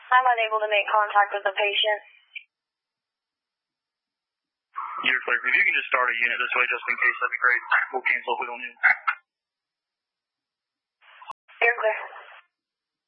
I'm unable to make contact with the patient. You're clear. If you can just start a unit this way just in case, that'd be great. We'll cancel if we don't need it.